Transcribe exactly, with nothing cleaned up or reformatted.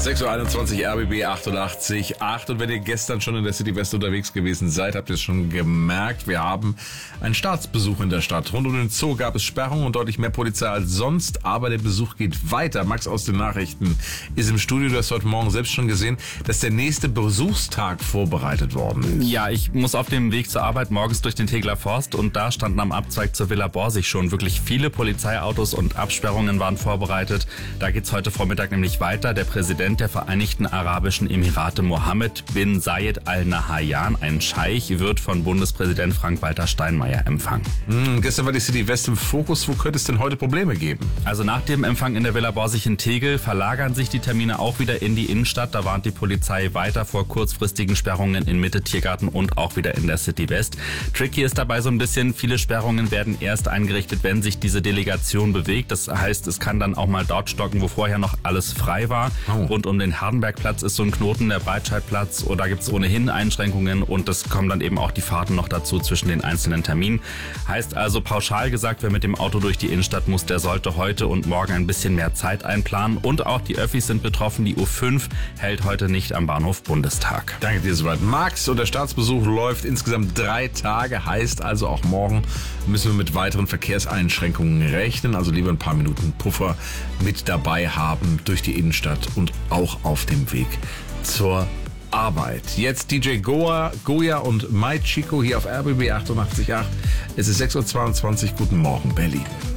sechs Uhr einundzwanzig, R B B achtundachtzig Komma acht. Und wenn ihr gestern schon in der City West unterwegs gewesen seid, habt ihr es schon gemerkt, wir haben einen Staatsbesuch in der Stadt. Rund um den Zoo gab es Sperrungen und deutlich mehr Polizei als sonst, aber der Besuch geht weiter. Max aus den Nachrichten ist im Studio. Du hast heute Morgen selbst schon gesehen, dass der nächste Besuchstag vorbereitet worden ist. Ja, ich muss auf dem Weg zur Arbeit morgens durch den Tegeler Forst und da standen am Abzweig zur Villa Borsig schon wirklich viele Polizeiautos und Absperrungen waren vorbereitet. Da geht's heute Vormittag nämlich weiter. Der Präsident der Vereinigten Arabischen Emirate, Mohammed bin Zayed Al Nahyan, ein Scheich, wird von Bundespräsident Frank-Walter Steinmeier empfangen. Hm, gestern war die City West im Fokus. Wo könnte es denn heute Probleme geben? Also nach dem Empfang in der Villa Borsig in Tegel verlagern sich die Termine auch wieder in die Innenstadt. Da warnt die Polizei weiter vor kurzfristigen Sperrungen in Mitte, Tiergarten und auch wieder in der City West. Tricky ist dabei so ein bisschen, viele Sperrungen werden erst eingerichtet, wenn sich diese Delegation bewegt. Das heißt, es kann dann auch mal dort stocken, wo vorher noch alles frei war. Oh. Rund um den Hardenbergplatz ist so ein Knoten, der Breitscheidplatz, und da gibt es ohnehin Einschränkungen und es kommen dann eben auch die Fahrten noch dazu zwischen den einzelnen Terminen. Heißt also pauschal gesagt, wer mit dem Auto durch die Innenstadt muss, der sollte heute und morgen ein bisschen mehr Zeit einplanen. Und auch die Öffis sind betroffen. Die U fünf hält heute nicht am Bahnhof Bundestag. Danke dir soweit, Max. Und der Staatsbesuch läuft insgesamt drei Tage. Heißt also auch morgen müssen wir mit weiteren Verkehrseinschränkungen rechnen. Also lieber ein paar Minuten Puffer mit dabei haben durch die Innenstadt und auch auf dem Weg zur Arbeit. Jetzt D J Goa, Goya und Mai Chico hier auf R B B achtundachtzig Komma acht. Es ist sechs Uhr zweiundzwanzig. Guten Morgen, Berlin.